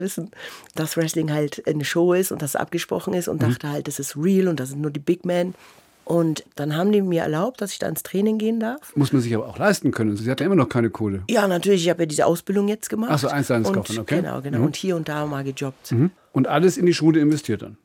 wissen, dass Wrestling halt eine Show ist und dass es abgesprochen ist und dachte halt, das ist real und das sind nur die Big Men. Und dann haben die mir erlaubt, dass ich da ins Training gehen darf. Muss man sich aber auch leisten können. Sie hat ja immer noch keine Kohle. Ja, natürlich. Ich habe ja diese Ausbildung jetzt gemacht. Ach so, Einzelhandelskaufmann, okay. Genau. Und hier und da mal gejobbt. Und alles in die Schule investiert dann?